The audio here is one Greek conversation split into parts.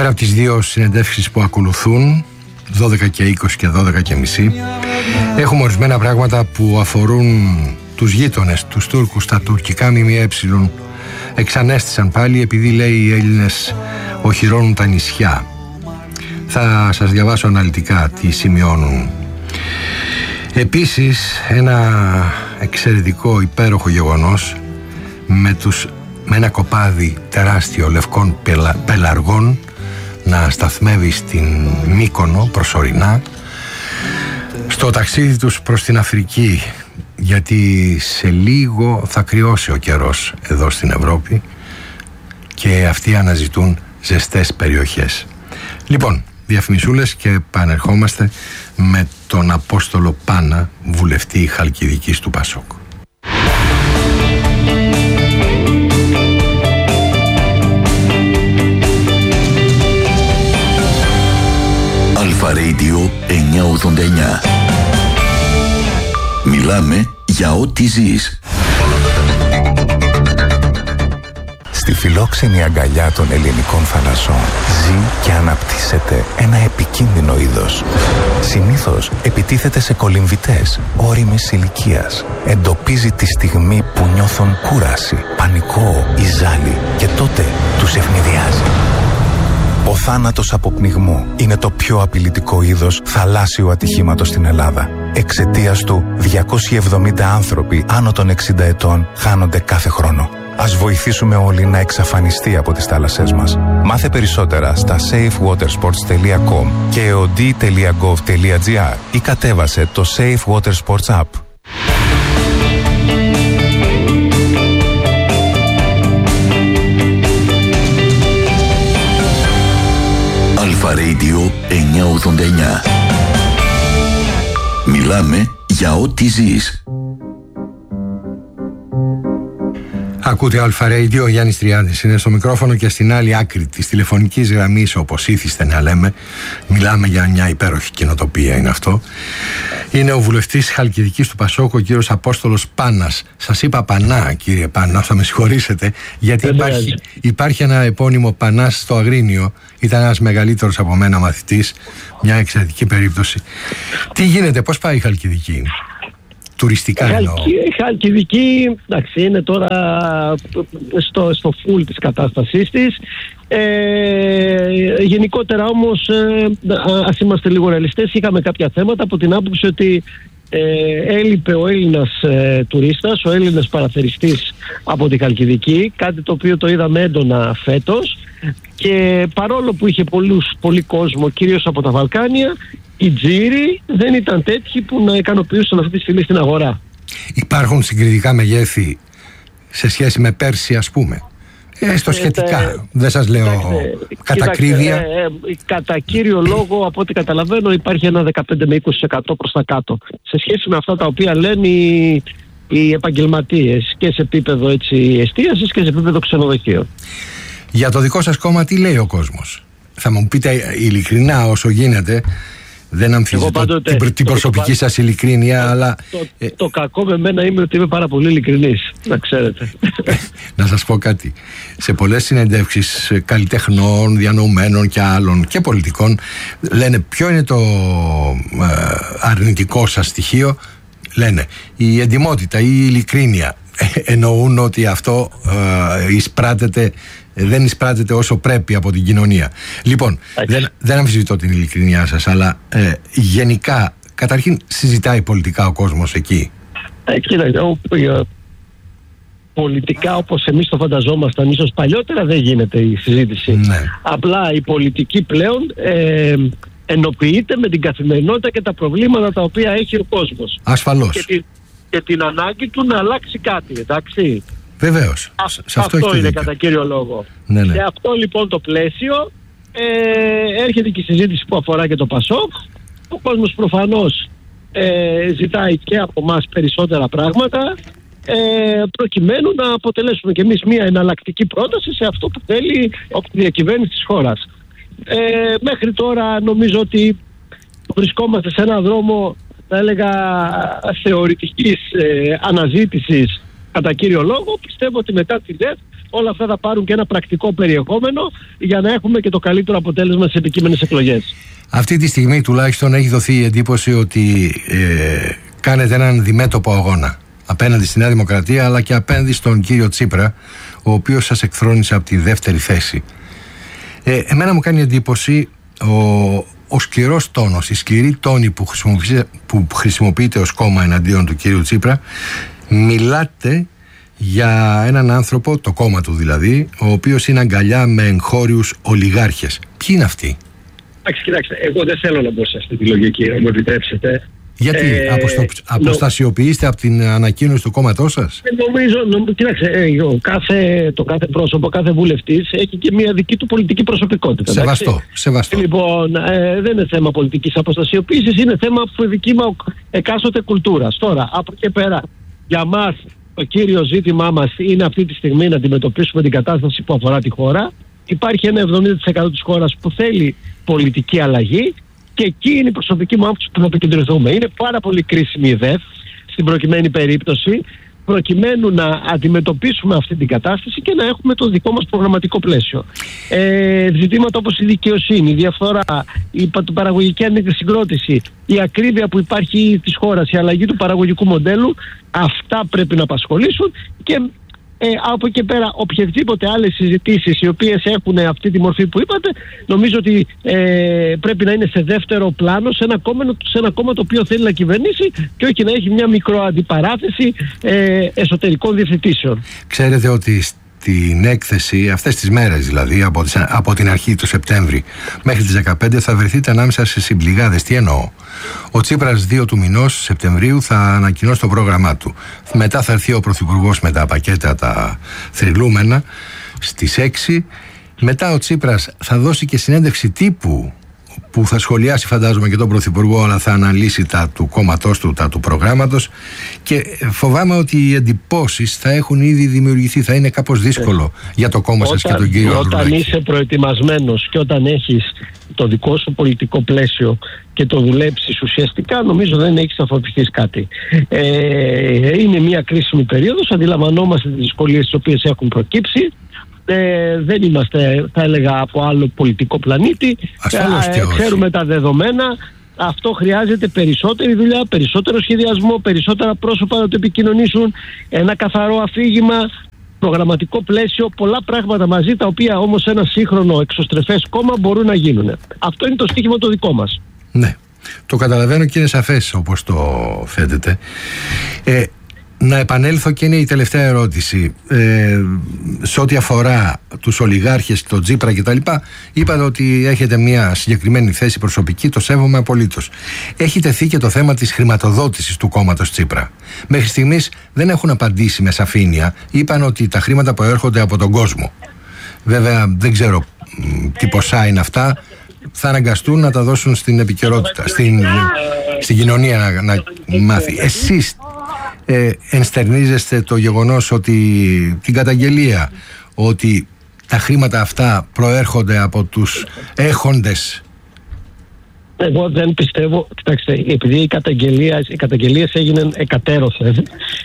Πέρα από τις δύο συνεντεύξεις που ακολουθούν, 12 και 20 και 12 και μισή, έχουμε ορισμένα πράγματα που αφορούν τους γείτονες, τους Τούρκους. Τα τουρκικά ΜΜΕ εξανέστησαν πάλι, επειδή, λέει, οι Έλληνες οχυρώνουν τα νησιά. Θα σας διαβάσω αναλυτικά τι σημειώνουν. Επίσης, ένα εξαιρετικό υπέροχο γεγονός με ένα κοπάδι τεράστιο λευκών πελαργών να σταθμεύει στην Μύκονο προσωρινά στο ταξίδι τους προς την Αφρική, γιατί σε λίγο θα κρυώσει ο καιρός εδώ στην Ευρώπη και αυτοί αναζητούν ζεστές περιοχές. Λοιπόν, διαφημισούλες και επανερχόμαστε με τον Απόστολο Πάνα, βουλευτή Χαλκιδικής του Πασόκ. Αλφα Radio 989. Μιλάμε για ό,τι ζεις. Στη φιλόξενη αγκαλιά των ελληνικών θαλασσών ζει και αναπτύσσεται ένα επικίνδυνο είδος. Συνήθως επιτίθεται σε κολυμβητές ώριμης ηλικίας. Εντοπίζει τη στιγμή που νιώθουν κούραση, πανικό ή ζάλι και τότε τους ευνηδιάζει. Ο θάνατος από πνιγμό είναι το πιο απειλητικό είδος θαλάσσιου ατυχήματος στην Ελλάδα. Εξαιτίας του, 270 άνθρωποι άνω των 60 ετών χάνονται κάθε χρόνο. Ας βοηθήσουμε όλοι να εξαφανιστεί από τις θάλασσές μας. Μάθε περισσότερα στα safewatersports.com και od.gov.gr ή κατέβασε το Safe Water Sports App. Αλφα Radio 989. Μιλάμε για ό,τι ζεις. Ακούτε Αλφα Radio, ο Γιάννης Τριάντης είναι στο μικρόφωνο και στην άλλη άκρη της τηλεφωνικής γραμμής, όπως ήθιστε να λέμε, μιλάμε για μια υπέροχη κοινοτοπία είναι αυτό. Είναι ο βουλευτής Χαλκιδικής του Πασόκ, ο κύριος Απόστολος Πάνας. Σας είπα Πανά, κύριε Πάνα, θα με συγχωρήσετε, γιατί υπάρχει ένα επώνυμο Πανάς στο Αγρίνιο. Ήταν ένας μεγαλύτερος από μένα μαθητής, μια εξαιρετική περίπτωση. Τι γίνεται, πώς πάει η Χαλκιδική? Τουριστικά εννοώ. Η Χαλκιδική, εντάξει, είναι τώρα στο φουλ της κατάστασής της. Γενικότερα όμως, ας είμαστε λίγο ρεαλιστές, είχαμε κάποια θέματα από την άποψη ότι έλειπε ο Έλληνας τουρίστας, ο Έλληνας παραθεριστής από τη Χαλκιδική, κάτι το οποίο το είδαμε έντονα φέτος, και παρόλο που είχε πολύ κόσμο, κυρίως από τα Βαλκάνια, οι τζίροι δεν ήταν τέτοιοι που να ικανοποιούσαν αυτή τη στιγμή στην αγορά. Υπάρχουν συγκριτικά μεγέθη σε σχέση με πέρσι, ας πούμε? Στο σχετικά, δεν σας λέω κατακρίβεια. Κατά κύριο λόγο, από ό,τι καταλαβαίνω, υπάρχει ένα 15 με 20% προς τα κάτω σε σχέση με αυτά τα οποία λένε οι επαγγελματίες, και σε επίπεδο εστίασης και σε επίπεδο ξενοδοχείων. Για το δικό σας κόμμα τι λέει ο κόσμος? Θα μου πείτε ειλικρινά όσο γίνεται. Δεν αμφισβητώ την προσωπική σας ειλικρίνεια, αλλά... Το κακό με μένα είναι ότι είμαι πάρα πολύ ειλικρινής, να ξέρετε. Να σας πω κάτι. Σε πολλές συνεντεύξεις καλλιτεχνών, διανοουμένων και άλλων και πολιτικών, λένε ποιο είναι το αρνητικό σας στοιχείο. Λένε η εντιμότητα ή η ειλικρίνεια. Εννοούν ότι αυτό δεν εισπράτεται όσο πρέπει από την κοινωνία. Λοιπόν, δεν αμφισβητώ την ειλικρινιά σας, αλλά γενικά, καταρχήν, συζητάει πολιτικά ο κόσμος εκεί? Πολιτικά, όπως εμείς το φανταζόμασταν ίσως παλιότερα, δεν γίνεται η συζήτηση. Ναι. Απλά η πολιτική πλέον ενοποιείται με την καθημερινότητα και τα προβλήματα τα οποία έχει ο κόσμος. Ασφαλώς. Και την ανάγκη του να αλλάξει κάτι, εντάξει. Βεβαίως. Αυτό είναι κατά κύριο λόγο. Ναι. Σε αυτό λοιπόν το πλαίσιο έρχεται και η συζήτηση που αφορά και το Πασόκ. Ο κόσμος προφανώς ζητάει και από εμάς περισσότερα πράγματα, προκειμένου να αποτελέσουμε κι εμείς μια εναλλακτική πρόταση σε αυτό που θέλει η διακυβέρνηση της χώρας. Μέχρι τώρα νομίζω ότι βρισκόμαστε σε έναν δρόμο, θα έλεγα, θεωρητικής αναζήτησης κατά κύριο λόγο, πιστεύω ότι μετά τη ΔΕΘ όλα αυτά θα πάρουν και ένα πρακτικό περιεχόμενο για να έχουμε και το καλύτερο αποτέλεσμα στις επικείμενες εκλογές. Αυτή τη στιγμή τουλάχιστον έχει δοθεί η εντύπωση ότι κάνετε έναν διμέτωπο αγώνα απέναντι στη Νέα Δημοκρατία, αλλά και απέναντι στον κύριο Τσίπρα, ο οποίος σας εκθρόνησε από τη δεύτερη θέση. Εμένα μου κάνει εντύπωση ο σκληρός τόνος, η σκληρή τόνη που χρησιμοποιείται ως κόμμα εναντίον του κύριου Τσίπρα. Μιλάτε για έναν άνθρωπο, το κόμμα του δηλαδή, ο οποίος είναι αγκαλιά με εγχώριους ολιγάρχες. Ποιοι είναι αυτοί? Κοιτάξτε, εγώ δεν θέλω να μπω σε αυτή τη λογική, να μου επιτρέψετε. Γιατί αποστασιοποιείστε από την ανακοίνωση του κόμματός σας? Νομίζω, κοιτάξτε, το κάθε πρόσωπο, κάθε βουλευτής έχει και μια δική του πολιτική προσωπικότητα. Σεβαστό. Λοιπόν, δεν είναι θέμα πολιτικής αποστασιοποίησης, είναι θέμα δική εκάστοτε κουλτούρας. Τώρα, από εκεί πέρα, για μας το κύριο ζήτημά μας είναι αυτή τη στιγμή να αντιμετωπίσουμε την κατάσταση που αφορά τη χώρα. Υπάρχει ένα 70% της χώρας που θέλει πολιτική αλλαγή. Και εκεί είναι η προσωπική μου άποψη που θα επικεντρωθούμε. Είναι πάρα πολύ κρίσιμη η ΔΕΘ στην προκειμένη περίπτωση, προκειμένου να αντιμετωπίσουμε αυτή την κατάσταση και να έχουμε το δικό μας προγραμματικό πλαίσιο. Ζητήματα όπως η δικαιοσύνη, η διαφθορά, η παραγωγική ανεκδεσυγκρότηση, η ακρίβεια που υπάρχει της χώρας, η αλλαγή του παραγωγικού μοντέλου, αυτά πρέπει να απασχολήσουν και από εκεί πέρα οποιασδήποτε άλλες συζητήσεις οι οποίες έχουν αυτή τη μορφή που είπατε, νομίζω ότι πρέπει να είναι σε δεύτερο πλάνο σε ένα κόμμα το οποίο θέλει να κυβερνήσει και όχι να έχει μια μικρό αντιπαράθεση εσωτερικών διευθετήσεων. Ξέρετε ότι στην έκθεση αυτές τις μέρες, δηλαδή από την αρχή του Σεπτέμβρη μέχρι τις 15, θα βρεθείτε ανάμεσα σε συμπληγάδες. Τι εννοώ? Ο Τσίπρας 2 του μηνός Σεπτεμβρίου θα ανακοινώσει το πρόγραμμά του. Μετά θα έρθει ο Πρωθυπουργός με τα πακέτα τα θρυλούμενα στις 6. Μετά ο Τσίπρας θα δώσει και συνέντευξη τύπου που θα σχολιάσει, φαντάζομαι, και τον Πρωθυπουργό, αλλά θα αναλύσει τα του κόμματός του, τα του προγράμματος, και φοβάμαι ότι οι εντυπώσεις θα έχουν ήδη δημιουργηθεί. Θα είναι κάπως δύσκολο για το κόμμα σας και τον κύριο Ανδρουλάκη. Όταν είσαι προετοιμασμένος και όταν έχεις το δικό σου πολιτικό πλαίσιο και το δουλέψεις ουσιαστικά, νομίζω δεν έχεις να φοβηθείς κάτι. Είναι μια κρίσιμη περίοδος, αντιλαμβανόμαστε τις δυσκολίες τις οποίες έχουν προκύψει. Δεν είμαστε, θα έλεγα, από άλλο πολιτικό πλανήτη. Ξέρουμε τα δεδομένα. Αυτό χρειάζεται περισσότερη δουλειά, περισσότερο σχεδιασμό, περισσότερα πρόσωπα να το επικοινωνήσουν, ένα καθαρό αφήγημα, προγραμματικό πλαίσιο, πολλά πράγματα μαζί, τα οποία όμως ένα σύγχρονο εξωστρεφές κόμμα μπορούν να γίνουν. Αυτό είναι το στίχημα το δικό μας. Ναι, το καταλαβαίνω και είναι σαφές όπως το θέτετε. Να επανέλθω, και είναι η τελευταία ερώτηση, σε ό,τι αφορά τους ολιγάρχες, τον Τσίπρα κτλ. Είπατε ότι έχετε μια συγκεκριμένη θέση προσωπική, το σέβομαι απολύτως. Έχει τεθεί και το θέμα της χρηματοδότησης του κόμματος Τσίπρα. Μέχρι στιγμής δεν έχουν απαντήσει με σαφήνεια. Είπαν ότι τα χρήματα προέρχονται από τον κόσμο. Βέβαια δεν ξέρω τι ποσά είναι αυτά. Θα αναγκαστούν να τα δώσουν στην επικαιρότητα, στην κοινωνία να μάθει. Εσείς ενστερνίζεστε το γεγονός ότι την καταγγελία ότι τα χρήματα αυτά προέρχονται από τους έχοντες? Εγώ δεν πιστεύω. Κοιτάξτε, επειδή οι καταγγελίες έγιναν εκατέρωθεν,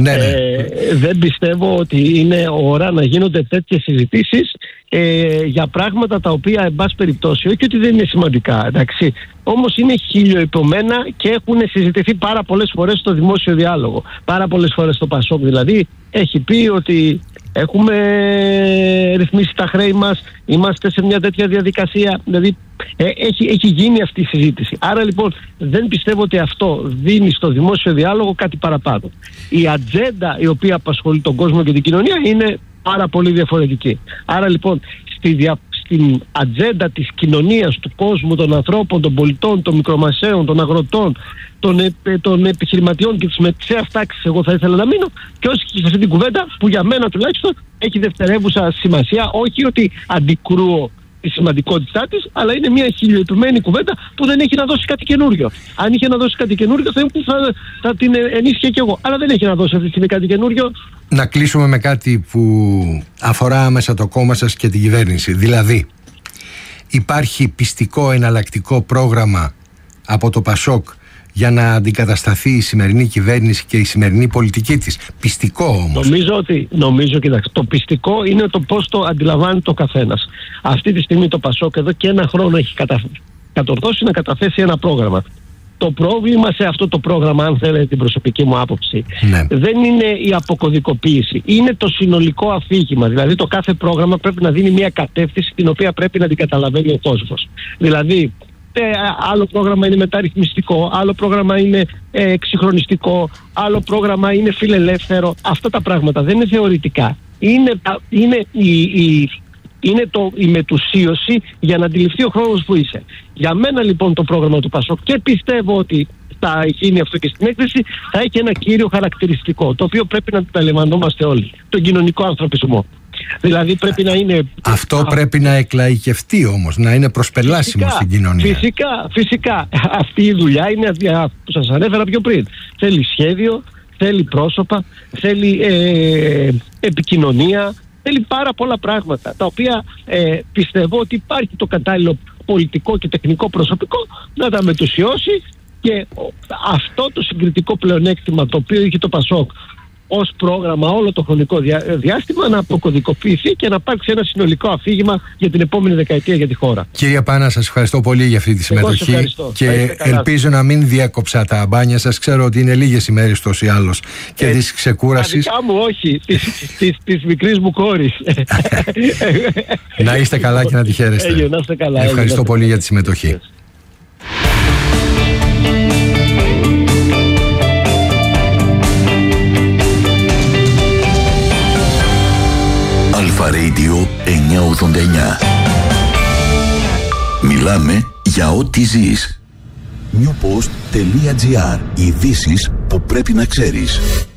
δεν πιστεύω ότι είναι ώρα να γίνονται τέτοιες συζητήσεις για πράγματα τα οποία, εν πάση περιπτώσει, όχι ότι δεν είναι σημαντικά, εντάξει, όμως είναι χιλιοϊπωμένα και έχουν συζητηθεί πάρα πολλές φορές στο δημόσιο διάλογο. Πάρα πολλές φορές στο ΠΑΣΟΚ δηλαδή έχει πει ότι έχουμε ρυθμίσει τα χρέη μας, είμαστε σε μια τέτοια διαδικασία. Δηλαδή έχει γίνει αυτή η συζήτηση. Άρα λοιπόν δεν πιστεύω ότι αυτό δίνει στο δημόσιο διάλογο κάτι παραπάνω. Η ατζέντα η οποία απασχολεί τον κόσμο και την κοινωνία είναι πάρα πολύ διαφορετική. Άρα λοιπόν στην ατζέντα της κοινωνίας, του κόσμου, των ανθρώπων, των πολιτών, των μικρομεσαίων, των αγροτών, των επιχειρηματιών και της μεσαίας τάξης, εγώ θα ήθελα να μείνω, και όχι σε αυτή την κουβέντα που για μένα τουλάχιστον έχει δευτερεύουσα σημασία. Όχι ότι αντικρούω τη σημαντικότητά της, αλλά είναι μια χιλιοετουμένη κουβέντα που δεν έχει να δώσει κάτι καινούριο. Αν είχε να δώσει κάτι καινούριο θα την ενίσχυε κι εγώ. Αλλά δεν έχει να δώσει αυτή τη στιγμή κάτι καινούριο. Να κλείσουμε με κάτι που αφορά άμεσα το κόμμα σας και την κυβέρνηση. Δηλαδή, υπάρχει πιστικό εναλλακτικό πρόγραμμα από το ΠΑΣΟΚ για να αντικατασταθεί η σημερινή κυβέρνηση και η σημερινή πολιτική της. Πιστικό όμως. Νομίζω, κοιτάξτε, το πιστικό είναι το πώς το αντιλαμβάνει το καθένας. Αυτή τη στιγμή το ΠΑΣΟΚ εδώ και 1 χρόνο έχει κατορθώσει να καταθέσει ένα πρόγραμμα. Το πρόβλημα σε αυτό το πρόγραμμα, αν θέλετε την προσωπική μου άποψη, δεν είναι η αποκωδικοποίηση. Είναι το συνολικό αφήγημα. Δηλαδή το κάθε πρόγραμμα πρέπει να δίνει μια κατεύθυνση την οποία πρέπει να την καταλαβαίνει ο κόσμος. Δηλαδή άλλο πρόγραμμα είναι μεταρρυθμιστικό, άλλο πρόγραμμα είναι εξυγχρονιστικό, άλλο πρόγραμμα είναι φιλελεύθερο. Αυτά τα πράγματα δεν είναι θεωρητικά. Είναι η μετουσίωση για να αντιληφθεί ο χρόνος που είσαι. Για μένα λοιπόν το πρόγραμμα του ΠΑΣΟΚ, και πιστεύω ότι θα γίνει αυτό και στην έκθεση, θα έχει ένα κύριο χαρακτηριστικό, το οποίο πρέπει να αντιλαμβανόμαστε όλοι. Τον κοινωνικό ανθρωπισμό. Δηλαδή πρέπει να είναι... Αυτό πρέπει να εκλαϊκευτεί όμως, να είναι προσπελάσιμο στην κοινωνία. Φυσικά. Αυτή η δουλειά είναι που σας ανέφερα πιο πριν. Θέλει σχέδιο, θέλει πρόσωπα, θέλει επικοινωνία, θέλει πάρα πολλά πράγματα, τα οποία πιστεύω ότι υπάρχει το κατάλληλο πολιτικό και τεχνικό προσωπικό να τα μετουσιώσει, και αυτό το συγκριτικό πλεονέκτημα το οποίο είχε το ΠΑΣΟΚ ως πρόγραμμα όλο το χρονικό διάστημα να αποκωδικοποιηθεί και να υπάρξει ένα συνολικό αφήγημα για την επόμενη δεκαετία για τη χώρα. Κύριε Πάνα, σας ευχαριστώ πολύ για αυτή τη συμμετοχή και ελπίζω να μην διέκοψα τα μπάνια σας. Ξέρω ότι είναι λίγες ημέρες τόσο ή άλλως και της ξεκούρασης. Τα δικά μου όχι, της μικρής μου κόρης. Να είστε καλά και να τη χαίρεστε. Ευχαριστώ πολύ για τη συμμετοχή. Αλφα Radio 989. Μιλάμε για ό,τι ζεις. Newpost.gr. Ειδήσεις που πρέπει να ξέρεις.